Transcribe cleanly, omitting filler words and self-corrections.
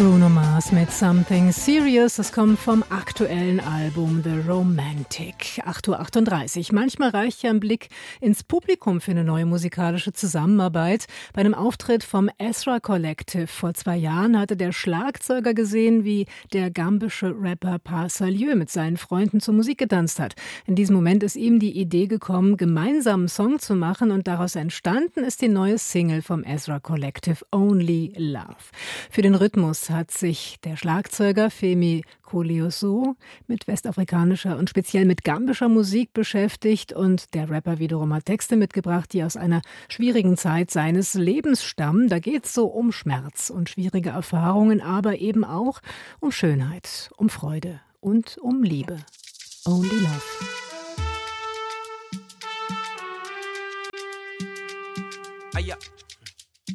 Bruno Mars mit Something Serious. Das kommt vom aktuellen Album The Romantic. 8:38 Uhr. Manchmal reicht ja ein Blick ins Publikum für eine neue musikalische Zusammenarbeit. Bei einem Auftritt vom Ezra Collective vor 2 Jahren hatte der Schlagzeuger gesehen, wie der gambische Rapper Paa Salieu mit seinen Freunden zur Musik getanzt hat. In diesem Moment ist ihm die Idee gekommen, gemeinsam einen Song zu machen, und daraus entstanden ist die neue Single vom Ezra Collective, Only Love. Für den Rhythmus hat sich der Schlagzeuger Femi Koleoso mit westafrikanischer und speziell mit gambischer Musik beschäftigt, und der Rapper wiederum hat Texte mitgebracht, die aus einer schwierigen Zeit seines Lebens stammen. Da geht es so um Schmerz und schwierige Erfahrungen, aber eben auch um Schönheit, um Freude und um Liebe. Only Love. Aya,